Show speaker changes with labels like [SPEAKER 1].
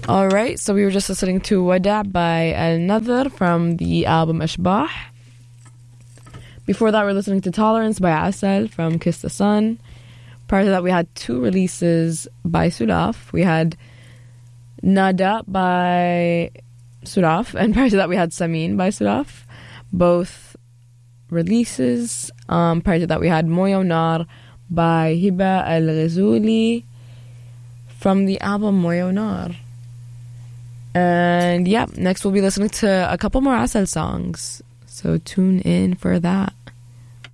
[SPEAKER 1] Alright, so we were just listening to Wada by Al-Nadhr from the album Ashbah. Before that, we were listening to Tolerance by Asal from Kiss the Sun. Prior to that, we had two releases by Sulaf. We had Nada by Suraf, and prior to that, we had Samin by Suraf. Both releases. Prior to that, we had Moya Nar by Hiba Al-Ghazuli from the album Moya Nar. And yeah, next we'll be listening to a couple more Asal songs. So tune in for that.